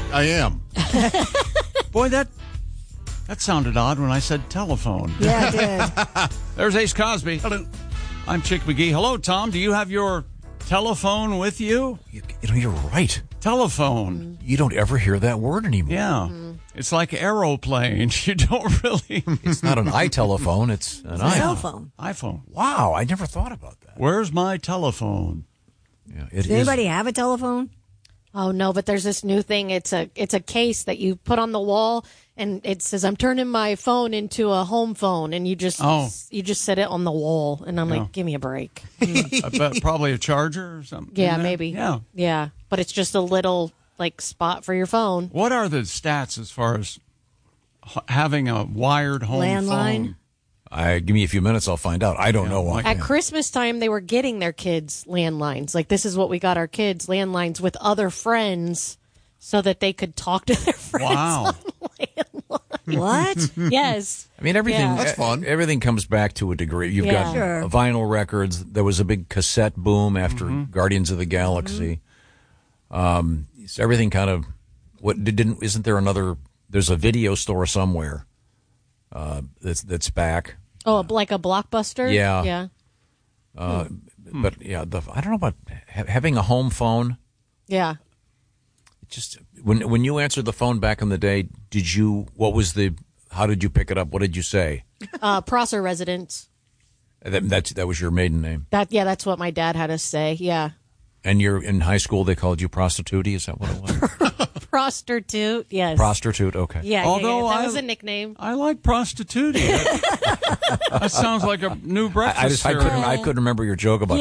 I am. Boy, that sounded odd when I said telephone. Yeah, it did. There's Ace Cosby. Hello. I'm Chick McGee. Hello, Tom. Do you have your telephone with you? You're right. Telephone. You don't ever hear that word anymore. Yeah. It's like aeroplane. You don't really. It's not an iTelephone. It's an Cell phone. iPhone. Wow, I never thought about that. Where's my telephone? Yeah, Does anybody have a telephone? Oh no, but there's this new thing. It's a case that you put on the wall, and it says, "I'm turning my phone into a home phone," and you just set it on the wall, and I'm like, "Give me a break." I bet probably a charger or something. Yeah, maybe. Yeah. But it's just a little spot for your phone. What are the stats as far as having a wired home Landline? phone? Give me a few minutes, I'll find out. I don't know why. At Christmas time, they were getting their kids landlines. Like, this is what we got our kids, landlines with other friends so that they could talk to their friends. Wow. What? Yes. I mean, everything. Yeah. That's fun. Everything comes back to a degree. You've got Sure. vinyl records. There was a big cassette boom after Guardians of the Galaxy. So everything kind of isn't there another? There's a video store somewhere that's back. Oh, like a Blockbuster? Yeah. Yeah. But yeah, I don't know about having a home phone. Yeah. Just when you answered the phone back in the day, how did you pick it up? What did you say? Prosser residence. That was your maiden name. That's what my dad had us say. Yeah. And you're in high school, they called you prostitute. Is that what it was? Prostitute, yes. Prostitute, okay. Yeah, Although that was a nickname. I like prostituting. That sounds like a new breakfast cereal. I couldn't remember your joke about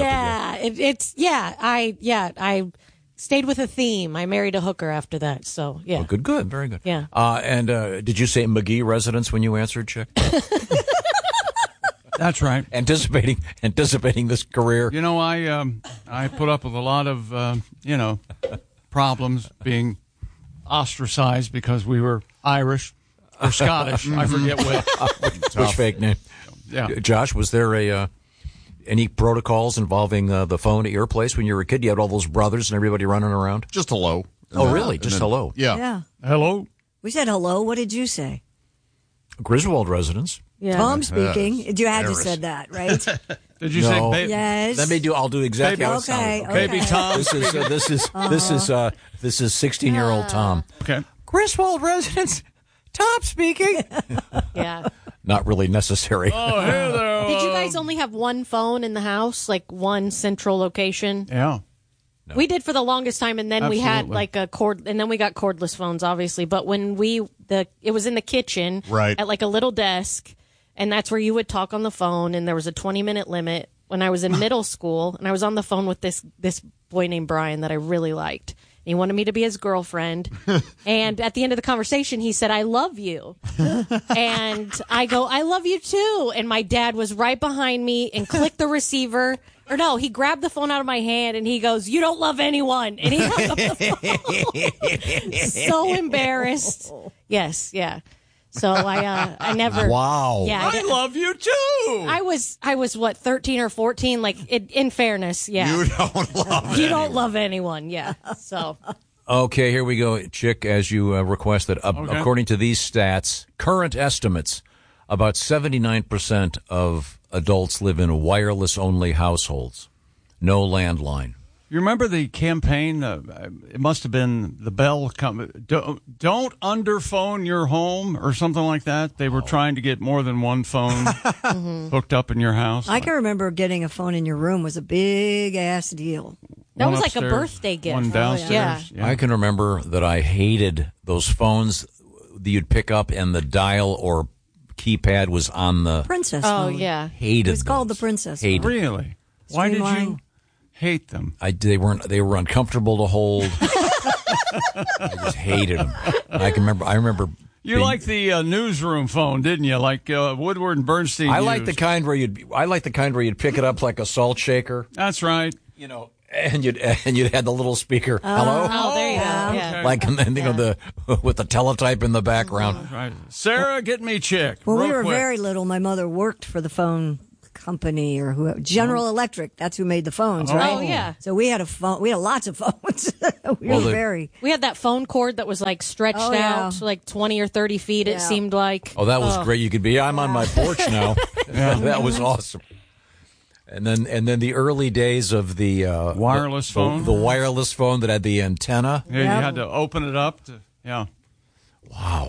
I stayed with a theme. I married a hooker after that, so yeah. Oh, good, very good. Yeah. And did you say McGee residence when you answered, Chick? That's right. Anticipating this career. You know, I put up with a lot of problems being ostracized because we were Irish or Scottish. I forget which fake name. Yeah. Josh, was there any protocols involving the phone at your place when you were a kid? You had all those brothers and everybody running around? Just hello. Oh, really? Just hello? Yeah. Yeah. Hello. We said hello. What did you say? Griswold residence. Yeah. Tom speaking. You had to Harris. said that, right? Did you No. say baby? Yes. I'll do exactly how it Okay. sounded. Baby Tom. This is 16-year-old Tom. Okay. Griswold residence. Tom speaking. Yeah. Not really necessary. Oh, hey there. Did you guys only have one phone in the house, like one central location? Yeah. No. We did for the longest time, and then we had Absolutely. like a cord, and then we got cordless phones, obviously. But when it was in the kitchen, Right. at like a little desk, and that's where you would talk on the phone, and there was a 20-minute limit. When I was in middle school, and I was on the phone with this boy named Brian that I really liked. He wanted me to be his girlfriend. And at the end of the conversation, he said, "I love you." And I go, "I love you too." And my dad was right behind me and clicked the receiver. Or no, he grabbed the phone out of my hand and he goes, "You don't love anyone." And he hung up the phone. So embarrassed. Yes, yeah. So I never. Wow. Yeah, I love you too. I was what, 13 or 14? Like, in fairness, yeah. You don't love You don't love anyone, yeah. So Okay, here we go, Chick, as you requested. According to these stats, current estimates, about 79% of adults live in wireless-only households. No landline. You remember the campaign? It must have been the Bell company. Don't underphone your home or something like that. They were trying to get more than one phone hooked up in your house. I can remember getting a phone in your room was a big ass deal. that One was like a upstairs, birthday gift. One downstairs. Yeah. I can remember that I hated those phones that you'd pick up and the dial or keypad was on the... Princess Oh, phone. yeah. Hated It was called those. the Princess Hated. phone. Really? Why did you Streamline. hate them? They were uncomfortable to hold. I just hated them. I remember. You liked the newsroom phone, didn't you? Like Woodward and Bernstein. I like used. the kind where you'd pick it up like a salt shaker, That's right. you know, and you'd have the little speaker. Hello, Oh, there you go. Yeah. Okay. like and then with the teletype in the background. Right. Sarah, get me Chick. When real we were quick. very little, my mother worked for the phone company or who, General Electric. That's who made the phones, right? Oh, yeah. So we had a phone. We had lots of phones. we had that phone cord that was like stretched out like 20 or 30 feet. It seemed like. Oh, that was great. You could be. I'm on my porch now. That was awesome. And then the early days of the wireless phone, the wireless phone that had the antenna. Yeah, you had to open it up. Wow.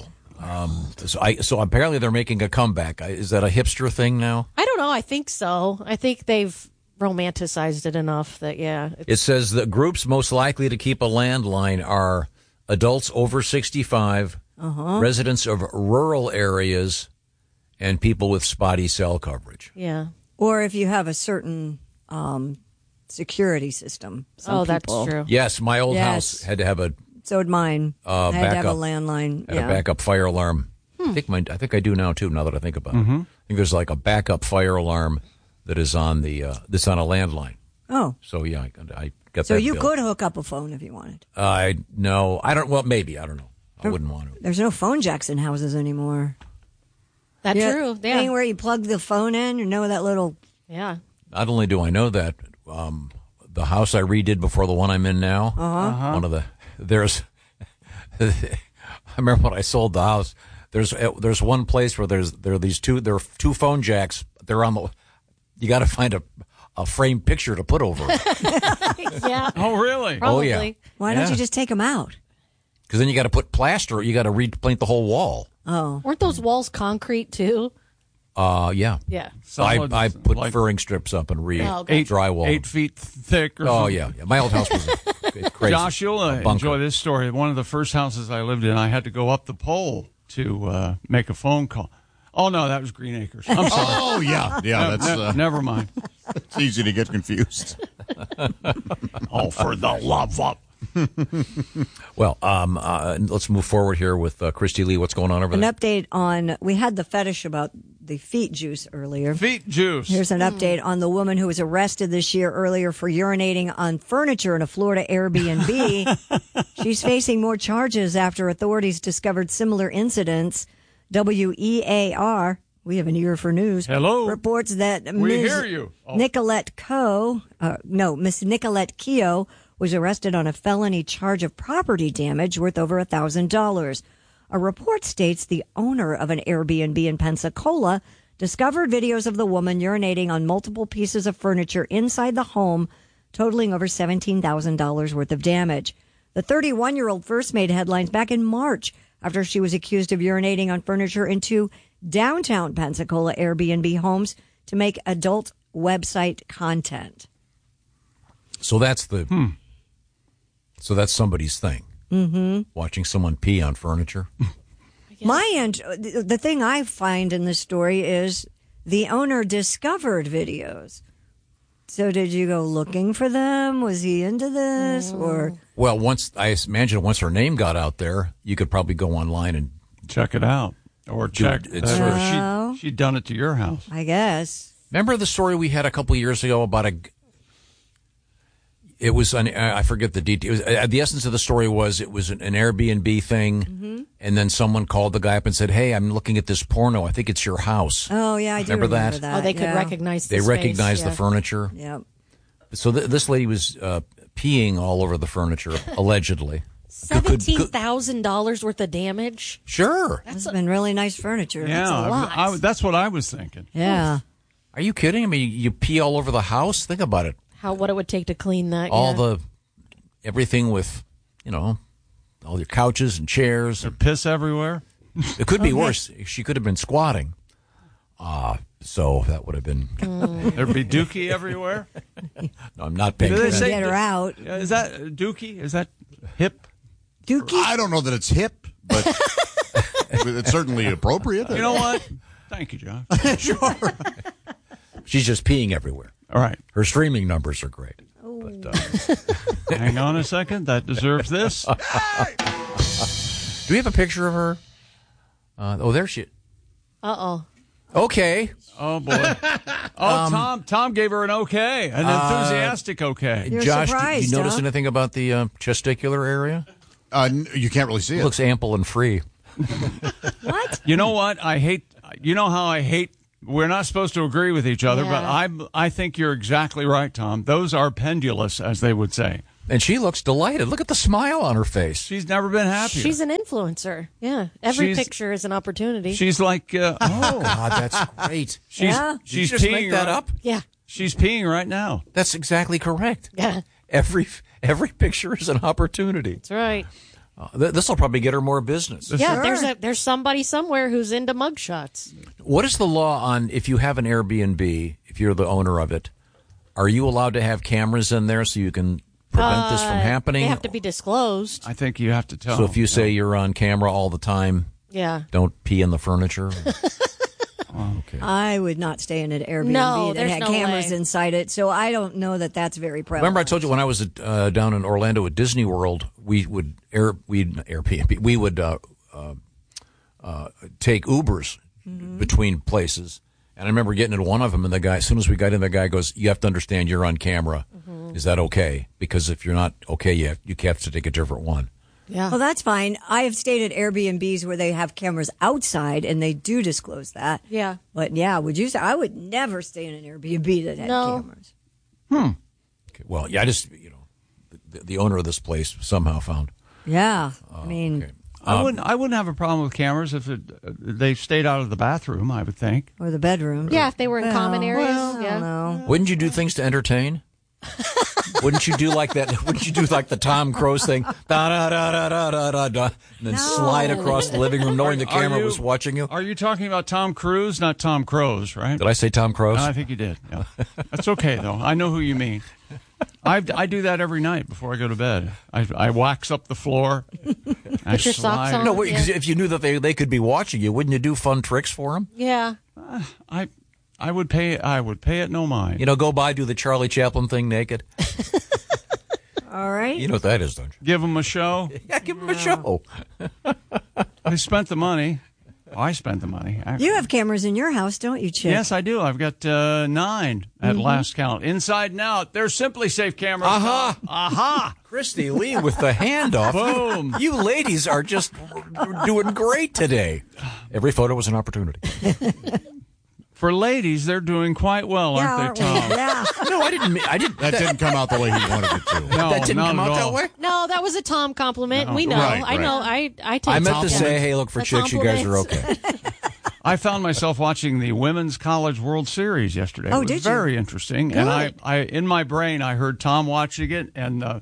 So apparently they're making a comeback. Is that a hipster thing now? I don't know. I think so. I think they've romanticized it enough that It says the groups most likely to keep a landline are adults over 65, residents of rural areas, and people with spotty cell coverage. Yeah. Or if you have a certain security system. That's true. Yes, my old house had to have a. So did mine. I had to have a landline. Had a backup fire alarm. I think I do now too. Now that I think about it, I think there's like a backup fire alarm that is on that's on a landline. Oh, so yeah, I got. So that you bill. could hook up a phone if you wanted. No, I don't. Well, maybe I don't know. I wouldn't want to. There's no phone jacks in houses anymore. That's true. Yeah. Thing where you plug the phone in, that little. Yeah. Not only do I know that, the house I redid before the one I'm in now, one of there's. I remember when I sold the house. There's one place where there are two phone jacks. They're on the. You got to find a framed picture to put over it. Yeah. Oh, really? Probably. Oh, yeah. Why don't you just take them out? Because then you got to put plaster. You got to repaint the whole wall. Oh. Weren't those walls concrete too? Yeah. Yeah. I put furring strips up and drywall. 8 feet thick. Or oh something. yeah. My old house was crazy. Josh, you'll enjoy this story. One of the first houses I lived in, I had to go up the pole to make a phone call. Oh no, that was Green Acres. I'm sorry. Oh yeah. That's never mind. It's easy to get confused. Oh, for the love of. Well, let's move forward here with Christy Lee. What's going on over there? An update on, we had the fetish about the feet juice earlier. Feet juice. Here's an update on the woman who was arrested this year earlier for urinating on furniture in a Florida Airbnb. She's facing more charges after authorities discovered similar incidents. WEAR, we have an ear for news. Hello. Reports that We hear you. Oh. Miss Nicolette Keogh was arrested on a felony charge of property damage worth over $1,000. A report states the owner of an Airbnb in Pensacola discovered videos of the woman urinating on multiple pieces of furniture inside the home, totaling over $17,000 worth of damage. The 31-year-old first made headlines back in March after she was accused of urinating on furniture in two downtown Pensacola Airbnb homes to make adult website content. So that's So that's somebody's thing. Mm-hmm. Watching someone pee on furniture. The thing I find in this story is the owner discovered videos. So did you go looking for them? Was he into this? Or Well, once her name got out there, you could probably go online and check it out. Or check she'd done it to your house. I guess. Remember the story we had a couple of years ago about it was I forget the details. The essence of the story was it was an Airbnb thing, and then someone called the guy up and said, "Hey, I'm looking at this porno. I think it's your house." Oh yeah, I do remember that. Oh, they could recognize. They recognized the furniture. Yep. So this lady was peeing all over the furniture, allegedly. $17,000 worth of damage. Sure, that's been really nice furniture. Yeah, that's a lot. That's what I was thinking. Yeah. Are you kidding? I mean, you pee all over the house. Think about it. What it would take to clean that. Everything with, all your couches and chairs. There's piss everywhere. It could be worse. She could have been squatting. So that would have been. There'd be dookie everywhere. No, I'm not paying attention. Get her out. Is that dookie? Is that hip? Dookie? I don't know that it's hip, but it's certainly appropriate. You know what? Thank you, John. Sure. She's just peeing everywhere. All right. Her streaming numbers are great. But, hang on a second. That deserves this. Do we have a picture of her? There she is. Uh-oh. Okay. Oh, boy. Tom gave her an okay, an enthusiastic okay. You're Josh, surprised, did you notice huh? anything about the testicular area? You can't really see It it. looks ample and free. What? You know what? You know how I hate We're not supposed to agree with each other, Yeah. but I think you're exactly right, Tom. Those are pendulous, as they would say. And she looks delighted. Look at the smile on her face. She's never been happier. She's an influencer. Yeah. Every She's- picture is an opportunity. She's like, Oh, God, that's great. Yeah. she's Did you just peeing make that up? yeah. She's peeing right now. That's exactly correct. Yeah. Every picture is an opportunity. That's right. This will probably get her more business. Yeah. There's somebody somewhere who's into mugshots. What is the law on if you have an Airbnb, if you're the owner of it, are you allowed to have cameras in there so you can prevent this from happening? They have to be disclosed. I think you have to tell. So if you say you're on camera all the time, Yeah. don't pee in the furniture. Okay. I would not stay in an Airbnb No, that there's had no cameras way. inside it, so I don't know that that's very prevalent. Remember I told you when I was down in Orlando at Disney World, we'd Airbnb. We would take Ubers between places. And I remember getting into one of them, and the guy, as soon as we got in, the guy goes, "You have to understand you're on camera. Is that okay? Because if you're not okay, you have to take a different one." Yeah. Well, that's fine. I have stayed at Airbnbs where they have cameras outside, and they do disclose that. Yeah. But yeah, would you say I would never stay in an Airbnb that had No. cameras? Okay. Well, yeah, I just the owner of this place somehow found. Yeah, I mean, Okay. I wouldn't have a problem with cameras if they stayed out of the bathroom, I would think. or the bedroom. Yeah, if they were in common areas. I yeah. don't know. Wouldn't you do things to entertain? Wouldn't you do like that? Wouldn't you do like the Tom Cruise thing? Da da da da da da da da, and then slide across the living room, knowing the camera was watching you? Are you talking about Tom Cruise, not Tom Cruise, right? Did I say Tom Cruise? I think you did. Yeah. That's okay, though. I know who you mean. I do that every night before I go to bed. I wax up the floor. I Put your socks slide. on. No, wait, 'cause if you knew that they could be watching you, wouldn't you do fun tricks for them? Yeah. I would pay it no mind. Go by, do the Charlie Chaplin thing naked. All right. You know what that is, don't you? Give them a show. Yeah, give them a show. They spent the money. I spent the money. You have cameras in your house, don't you, Chip? Yes, I do. I've got 9 at last count, inside and out. They're Simply Safe cameras. Aha. Aha! Christy Lee with the handoff. Boom. You ladies are just doing great today. Every photo was an opportunity. For ladies, they're doing quite well, Yeah, aren't aren't they, we? Tom? Yeah. No, I didn't. That didn't come out the way he wanted it to. No, that didn't not come at out that all. way. No, that was a Tom compliment. No. We know. Right, I right. know. I take I meant to say, compliments. hey, look, for The chicks, you guys are compliments. okay. I found myself watching the Women's College World Series yesterday. Oh, it was did you? very interesting. And I in my brain, I heard Tom watching it, and a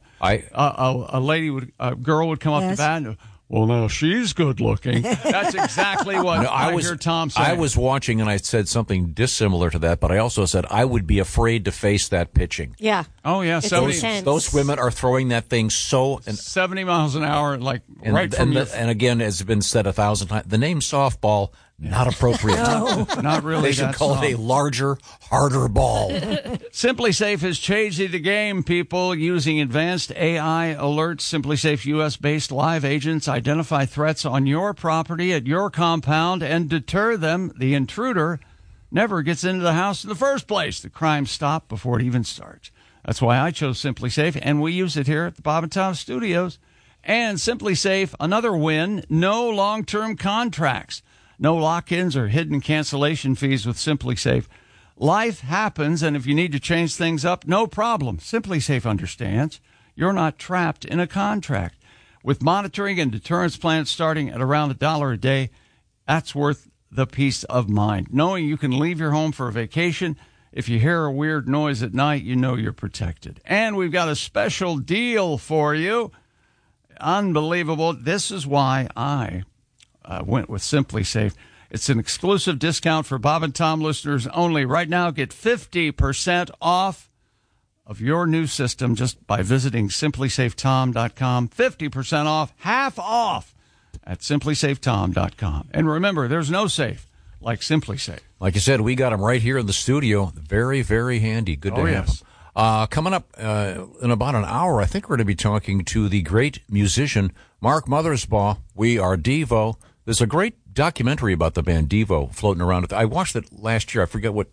girl would come up Yes. to bat and, well, now she's good looking. That's exactly what No, I hear Tom say. I was watching and I said something dissimilar to that, but I also said I would be afraid to face that pitching. Yeah. Oh, yeah, It's 70, intense. Those women are throwing that thing so. 70 miles an hour, like And, right from your... and again, as has been said 1,000 times, the name softball, not appropriate. Not really. They should that call song. it a larger, harder ball. Simply Safe has changed the game, people. Using advanced AI alerts, Simply Safe U.S.-based live agents identify threats on your property at your compound and deter them. The intruder never gets into the house in the first place. The crime stops before it even starts. That's why I chose Simply Safe, and we use it here at the Bob and Tom Studios. And Simply Safe, another win, no long-term contracts. No lock-ins or hidden cancellation fees with Simply Safe. Life happens, and if you need to change things up, no problem. Simply Safe understands. You're not trapped in a contract. With monitoring and deterrence plans starting at around $1 a day, that's worth the peace of mind. Knowing you can leave your home for a vacation, if you hear a weird noise at night, you know you're protected. And we've got a special deal for you. Unbelievable. This is why I went with Simply Safe. It's an exclusive discount for Bob and Tom listeners only. Right now, get 50% off of your new system just by visiting simplysafetom.com. 50% off, half off at simplysafetom.com. And remember, there's no safe like Simply Safe. Like you said, we got them right here in the studio. Very, very handy. Good to Oh, have yes. them. Coming up in about an hour, I think we're going to be talking to the great musician Mark Mothersbaugh. We are Devo. There's a great documentary about the band Devo floating around. I watched it last year. I forget where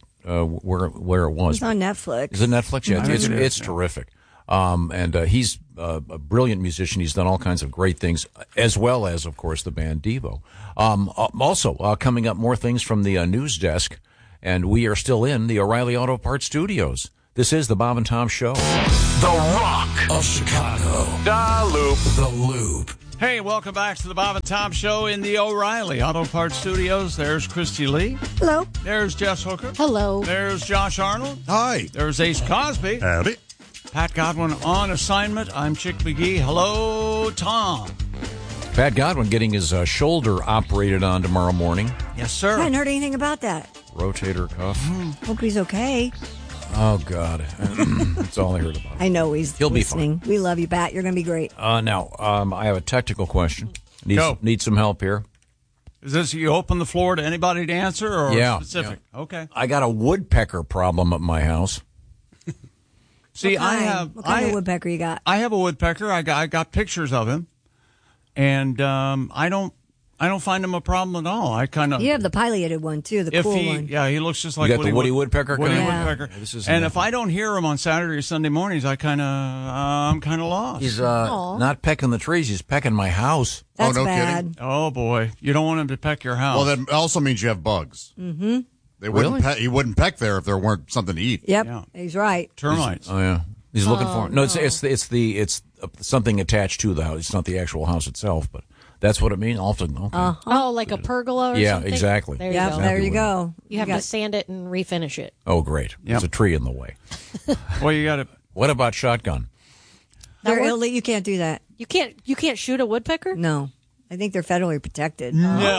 it was. It's on Netflix. Is it Netflix? Yeah, it's terrific. And he's a brilliant musician. He's done all kinds of great things, as well as, of course, the band Devo. Also, coming up, more things from the news desk. And we are still in the O'Reilly Auto Parts studios. This is the Bob and Tom Show. The Rock of Chicago. The Loop. Hey, welcome back to the Bob and Tom Show in the O'Reilly Auto Parts Studios. There's Christy Lee. Hello. There's Jess Hooker. Hello. There's Josh Arnold. Hi. There's Ace Cosby. Howdy. Pat Godwin on assignment. I'm Chick McGee. Hello, Tom. Pat Godwin getting his shoulder operated on tomorrow morning. Yes, I sir. hadn't heard anything about that. Rotator cuff. Hope he's okay. Oh, God. That's all I heard about. I know he'll be listening. We love you, Pat. You're going to be great. Now, I have a technical question. Go. Need some help here. Is this you open the floor to anybody to answer or Yeah, specific? Okay. I got a woodpecker problem at my house. See, What kind of woodpecker you got? I have a woodpecker. I got pictures of him, and I don't find him a problem at all. I kind of You have the pileated one, too, the cool one. Yeah, he looks just like You got the Woody Woodpecker Woody kind? Yeah. Woodpecker. Yeah, this is And nothing. if I don't hear him on Saturday or Sunday mornings, I'm kind of lost. He's not pecking the trees. He's pecking my house. That's no bad. kidding? Oh boy, you don't want him to peck your house. Well, that also means you have bugs. Mm-hmm. They wouldn't Really? he wouldn't peck there if there weren't something to eat. Yep, Yeah. he's right. termites. Oh yeah, he's looking for. No, it's something attached to the house. It's not the actual house itself, but that's what it means. Often. Okay. Oh, like a pergola or Yeah, something? exactly. There you Yep, go. there you go. You have to sand it and refinish it. Oh, great. Yep. There's a tree in the way. Well, you got to. What about shotgun? They're That illegal. You can't do that. You can't shoot a woodpecker? No. I think they're federally protected.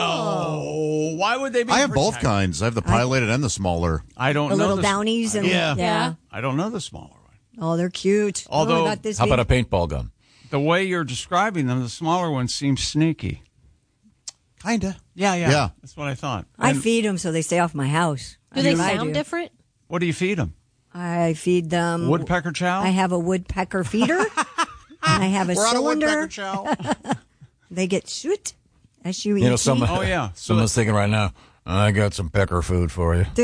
No, why would they be? I have both protected? kinds. I have the pileated and the smaller. I don't The know little downies and yeah. yeah. I don't know the smaller one. Oh, they're cute. Although- about this How big. about a paintball gun? The way you're describing them, the smaller one seems sneaky. Kinda. Yeah. Yeah. That's what I thought. I And feed them so they stay off my house. Do they That's what I sound do. different? What do you feed them? I feed them Woodpecker chow. I have a woodpecker feeder. And I have a We're on a cylinder. woodpecker chow. They get shoot. S-U-E-T. You know, someone. Oh, yeah. Someone's thinking right now. I got some pecker food for you.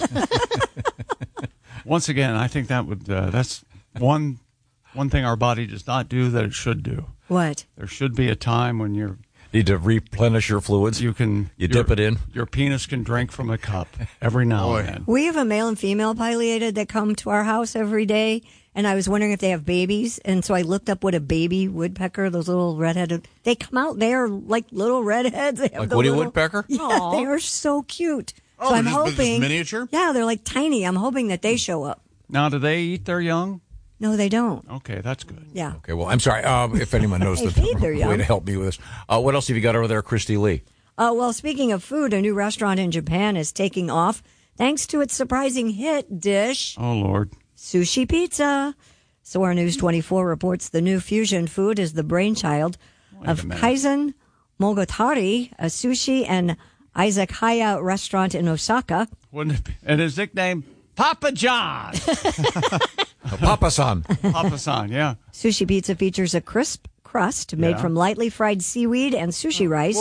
Once again, I think that would that's one thing our body does not do that it should do. What? There should be a time when Need to replenish your fluids. you dip it in. Your penis can drink from a cup every now Boy. and then. We have a male and female pileated that come to our house every day, and I was wondering if they have babies, and so I looked up what a baby woodpecker, those little redheaded, they come out, they are like little redheads. They have Like the Woody little- Woodpecker? Yeah, they are so cute. Oh, so I'm they're just hoping. miniature? Yeah, they're like tiny. I'm hoping that they show up. Now, do they eat their young? No, they don't. Okay, that's good. Yeah. Okay, well, I'm sorry. If anyone knows They the feed their way young. to help me with this. What else have you got over there, Christy Lee? Well, speaking of food, a new restaurant in Japan is taking off thanks to its surprising hit dish, Oh Lord. Sushi Pizza. Soar News 24 reports the new fusion food is the brainchild of a minute. Kaizen Mogatari, a sushi and izakaya restaurant in Osaka. Wouldn't it be? And his nickname, Papa John. Papa-san. Papa San, yeah. Sushi Pizza features a crisp crust made Yeah. from lightly fried seaweed and sushi rice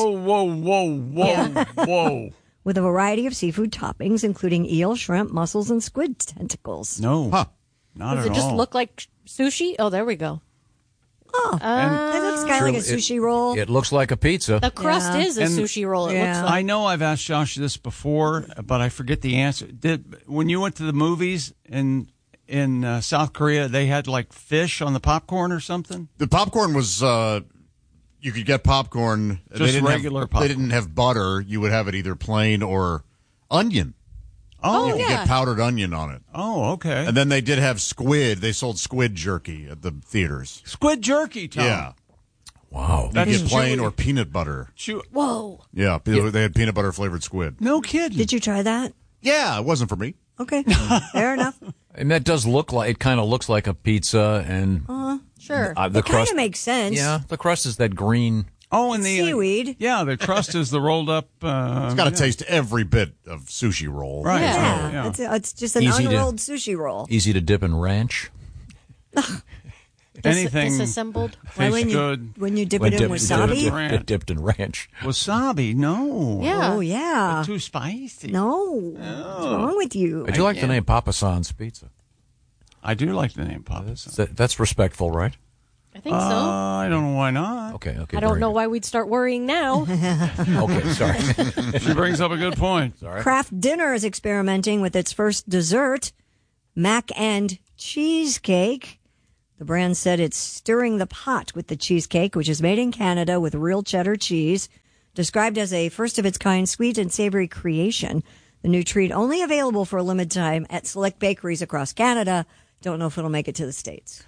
Whoa. with a variety of seafood toppings, including eel, shrimp, mussels, and squid tentacles. No. Huh. Not Does at it just all. look like sushi? Oh, there we go. It looks kind of like a Sure, sushi roll. It looks like a pizza. The crust Yeah. is a And- sushi roll. It Yeah. looks I like. know I've asked Josh this before, but I forget the answer. When you went to the movies in South Korea, they had like fish on the popcorn or something? The popcorn was you could get popcorn. Just regular popcorn. They didn't have butter. You would have it either plain or onion. Oh, You could get powdered onion on it. Oh, okay. And then they did have squid. They sold squid jerky at the theaters. Squid jerky, Tom. Yeah. Wow. You That's get plain chewy. or peanut butter. Whoa. Yeah, they had peanut butter flavored squid. No kidding. Did you try that? Yeah, it wasn't for me. Okay, fair enough. And that does look like, it kind of looks like a pizza, and Sure. the It kind crust of makes sense. Yeah, the crust is that green. Oh, and the Seaweed. Yeah, the crust is the rolled up. It's got to taste every bit of sushi roll. Right. Yeah, Yeah. It's just an Easy to- unrolled sushi roll. Easy to dip in ranch. Anything Disassembled. Why, tastes when good. when you dip When it in dipped- wasabi? dipped in ranch. Wasabi, no. Yeah. Oh yeah. Too spicy. No, what's wrong with you? I do like the name Papa San's Pizza. I do like the name Papa San. That's respectful, right? I think so. I don't know why not. Okay. I don't know why we'd start worrying now. Okay, sorry. She brings up a good point. Sorry. Kraft Dinner is experimenting with its first dessert, mac and cheesecake. The brand said it's stirring the pot with the cheesecake, which is made in Canada with real cheddar cheese. Described as a first-of-its-kind sweet and savory creation. The new treat only available for a limited time at select bakeries across Canada. Don't know if it'll make it to the States.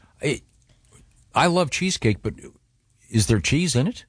I love cheesecake, but is there cheese in it?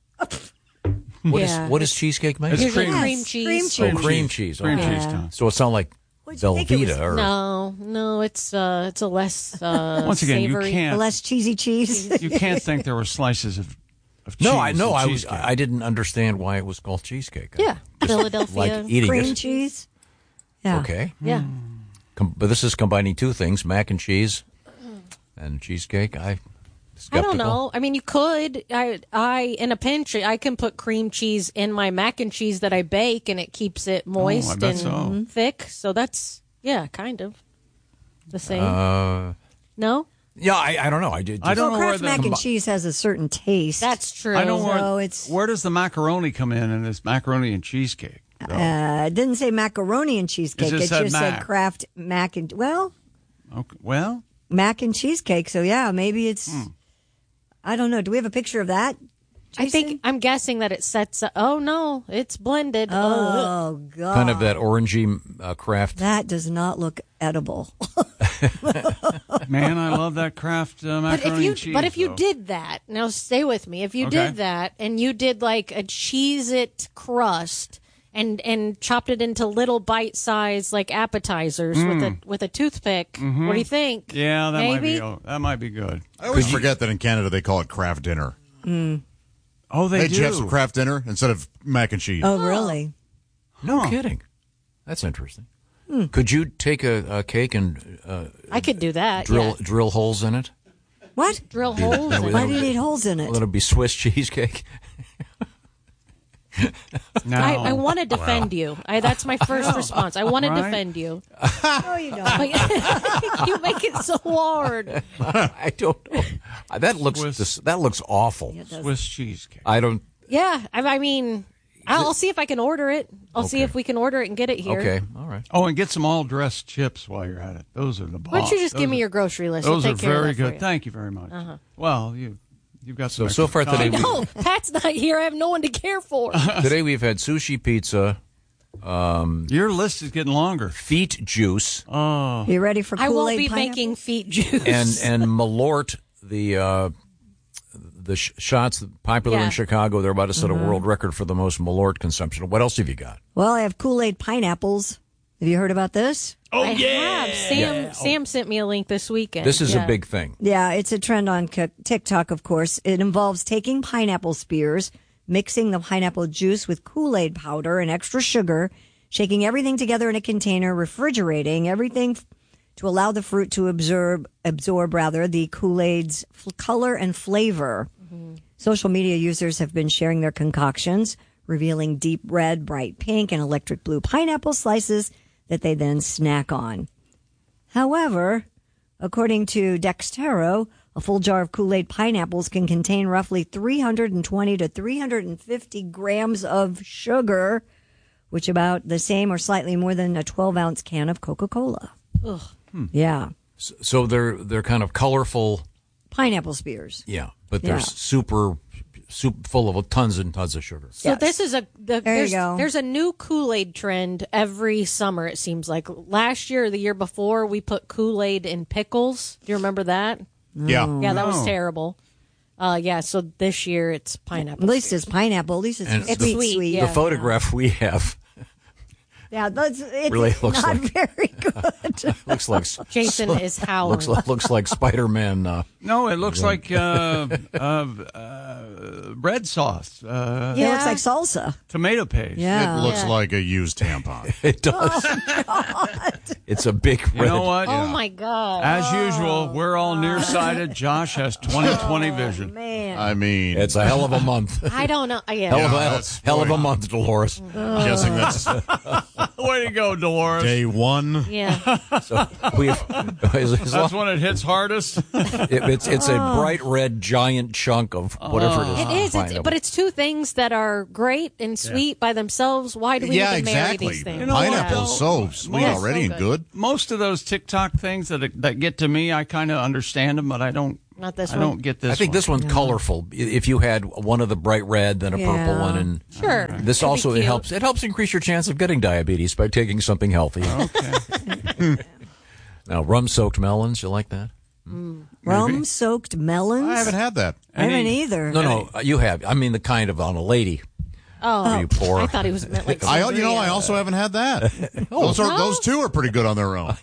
What is cheesecake made? It's Usually cream. cream cheese. Cream Oh, cream cheese. Cream Okay. cheese, Tom. So it's not like What'd you think it was? Velveeta or No, it's a less Once again, savory. you can't. Less cheesy cheese. You can't think there were slices of cheese. No, I know. in cheesecake. I didn't understand why it was called cheesecake. Yeah, Like Philadelphia. eating Cream it. cheese. Yeah. Okay. Yeah. But this is combining two things: mac and cheese and cheesecake. I Skeptical. don't know. I mean, you could. I in a pinch, I can put cream cheese in my mac and cheese that I bake, and it keeps it moist bet and so. thick. So that's kind of the same. No, Yeah, I don't know. I did. I don't know where Kraft the mac and cheese has a certain taste. that's true. I know So it's- where does the macaroni come in this macaroni and cheesecake? though? It didn't say macaroni and cheesecake. It just said said mac. Kraft mac and Okay, well, mac and cheesecake. So yeah, maybe it's. I don't know. Do we have a picture of that? I think I'm guessing that it sets. Oh no, it's blended. Oh God! kind of that orangey Kraft. That does not look edible. man, I love that Kraft macaroni and cheese. But if you though. did that, now stay with me. If you Okay. did that and you did like a Cheez-It crust and chopped it into little bite-sized like appetizers with a toothpick, what do you think? yeah, Maybe? that might be good. I always forget that in Canada they call it Kraft Dinner. Oh, they Hey, do. did you have some Kraft Dinner instead of mac and cheese? Oh, really? No kidding. That's interesting. Could you take a cake and I could do that. drill holes in it? What? Drill holes. that in would- it. Why do you need holes in Well, it? it'll be Swiss cheesecake. No. I want to defend you. That's my first response. I want to Right? defend you. No, you don't. But you make it so hard. I don't know. That looks Swiss. that looks awful. Swiss cheesecake. I don't. Yeah, I mean, I'll see if I can order it. I'll see Okay. if we can order it and get it here. Okay, all right. Oh, and get some all-dressed chips while you're at it. Those are the bomb. Why don't you just give me your grogrocery list? Those I'll are take care of very that for good. you. Thank you very much. Well, you've got some. So extra far today time. No, Pat's not here. I have no one to care for. Today we've had sushi pizza, Your list is getting longer. feet juice, You ready for I Kool-Aid won't be pineapple? making feet juice. and Malort, the shots popular Yeah. in Chicago. They're about to set a world record for the most Malort consumption. What else have you got? Well, I have Kool-Aid pineapples. Have you heard about this? I have. Sam sent me a link this weekend. This is Yeah. a big thing. Yeah, it's a trend on TikTok, of course. It involves taking pineapple spears, mixing the pineapple juice with Kool-Aid powder and extra sugar, shaking everything together in a container, refrigerating everything to allow the fruit to absorb the Kool-Aid's color and flavor. Social media users have been sharing their concoctions, revealing deep red, bright pink, and electric blue pineapple slices that they then snack on. However, according to Dextero, a full jar of Kool-Aid pineapples can contain roughly 320 to 350 grams of sugar, which about the same or slightly more than a 12-ounce can of Coca-Cola. Yeah. So they're kind of colorful, Pineapple spears. yeah, but they're Yeah. super full of tons and tons of sugar. So Yes. this is There you go. there's a new Kool-Aid trend every summer, it seems like. Last year or the year before, we put Kool-Aid in pickles. Do you remember that? Yeah. Yeah, that was No. terrible. So this year it's pineapple. At least it's pineapple. At least it's And sweet, the- sweet. yeah. The photograph we have Yeah, it's Really looks not like- very good. looks like Jason is howling. looks like Spider-Man. No, it looks like bread sauce, It looks like salsa. tomato paste. Yeah. It looks like a used tampon. It does. It's a big red. You know what? Oh my god! As usual, we're all nearsighted. Josh has 20/20 vision. Man. I mean, It's a hell of a month. I don't know. Yeah. Hell of that's a boy. month, Dolores. I'm guessing that's Way to go, Dolores. Day one. Yeah. So That's when it hits hardest. it's a bright red giant chunk of whatever it is. It is, but it's two things that are great and sweet by themselves. Why do we even marry these things? You know Pineapple's so sweet already and good. Most of those TikTok things that get to me, I kind of understand them, but I don't. Not this I one. don't get this. I think this one's colorful. If you had one of the bright red, then a purple one, and sure, this also it helps. It helps increase your chance of getting diabetes by taking something healthy. Okay. Now, rum-soaked melons, you like that? Rum-soaked melons? I haven't had that. I haven't either. No, you have. I mean, the kind of on a lady. Oh, you pour. I thought he was meant like. I also haven't had that. Those two are pretty good on their own.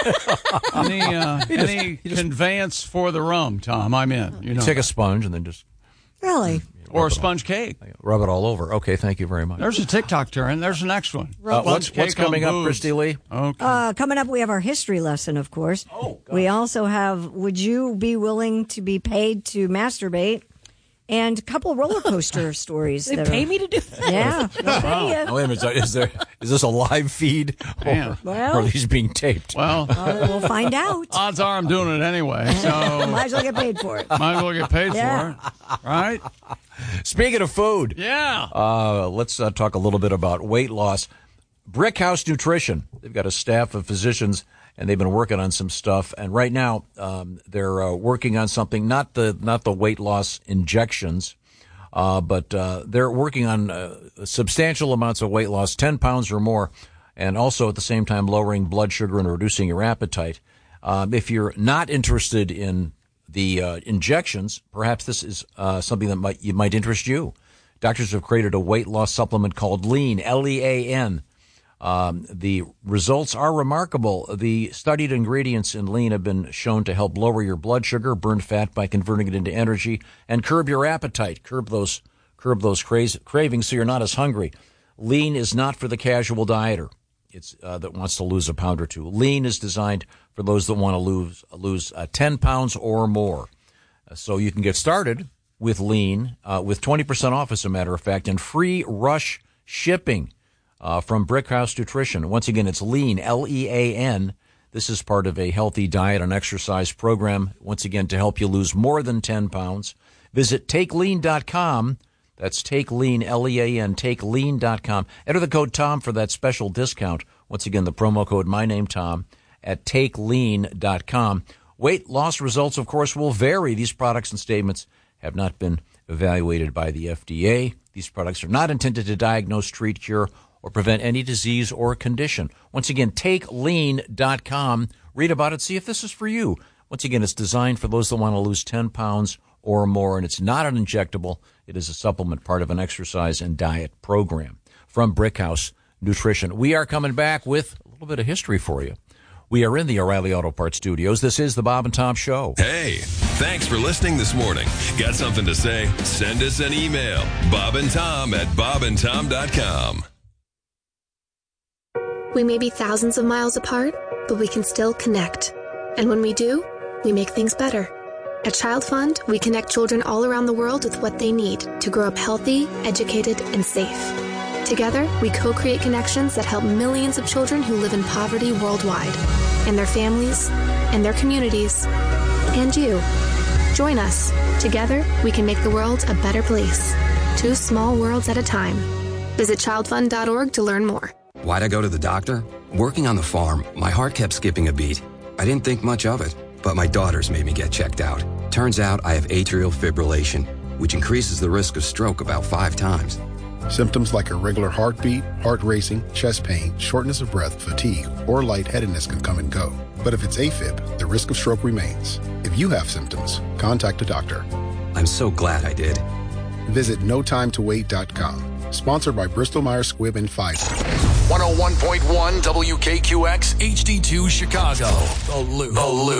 Any conveyance for the rum, Tom? I'm in. You know, Take a sponge and then just Really? or a sponge cake. rub it all over. Okay, thank you very much. There's a TikTok turn. There's the next one. What's coming up, Christy Lee? Okay. Coming up, we have our history lesson, of course. Oh, God. We also have, would you be willing to be paid to masturbate? And a couple roller coaster stories. They pay me to do that. Yeah. they'll pay you. Oh, wait a minute. Is this a live feed? Yeah. Or are these being taped? Well, We'll find out. odds are I'm doing it anyway, so Might as well get paid for it. might as well get paid Yeah. for it, right? Speaking of food, Yeah. let's talk a little bit about weight loss. Brickhouse Nutrition. They've got a staff of physicians, and they've been working on some stuff. And right now, they're working on something, not the weight loss injections, but they're working on substantial amounts of weight loss, 10 pounds or more, and also at the same time lowering blood sugar and reducing your appetite. If you're not interested in the injections, perhaps this is something that might interest you. Doctors have created a weight loss supplement called Lean, L-E-A-N. The results are remarkable. The studied ingredients in Lean have been shown to help lower your blood sugar, burn fat by converting it into energy, and curb your appetite, curb those cravings so you're not as hungry. Lean is not for the casual dieter. It's that wants to lose a pound or two. Lean is designed for those that want to lose 10 pounds or more. So you can get started with Lean with 20% off, as a matter of fact, and free rush shipping. From Brickhouse Nutrition. Once again, it's Lean, L-E-A-N. This is part of a healthy diet and exercise program, once again, to help you lose more than 10 pounds. Visit TakeLean.com. That's TakeLean, L-E-A-N, TakeLean.com. Enter the code TOM for that special discount. Once again, the promo code, my name, Tom, at TakeLean.com. Weight loss results, of course, will vary. These products and statements have not been evaluated by the FDA. These products are not intended to diagnose, treat, cure, or prevent any disease or condition. Once again, TakeLean.com. Read about it. See if this is for you. Once again, it's designed for those that want to lose 10 pounds or more, and it's not an injectable. It is a supplement, part of an exercise and diet program from Brickhouse Nutrition. We are coming back with a little bit of history for you. We are in the O'Reilly Auto Parts studios. This is the Bob and Tom Show. Hey, thanks for listening this morning. Got something to say? Send us an email. bobandtom@bobandtom.com. We may be thousands of miles apart, but we can still connect. And when we do, we make things better. At Child Fund, we connect children all around the world with what they need to grow up healthy, educated, and safe. Together, we co-create connections that help millions of children who live in poverty worldwide, and their families, and their communities, and you. Join us. Together, we can make the world a better place. 2 small worlds at a time. Visit childfund.org to learn more. Why'd I go to the doctor? Working on the farm, my heart kept skipping a beat. I didn't think much of it, but my daughters made me get checked out. Turns out I have atrial fibrillation, which increases the risk of stroke about 5 times. Symptoms like irregular heartbeat, heart racing, chest pain, shortness of breath, fatigue, or lightheadedness can come and go. But if it's AFib, the risk of stroke remains. If you have symptoms, contact a doctor. I'm so glad I did. Visit notimetowait.com. Sponsored by Bristol-Myers Squibb and Pfizer. 101.1 WKQX HD2 Chicago. The Loop.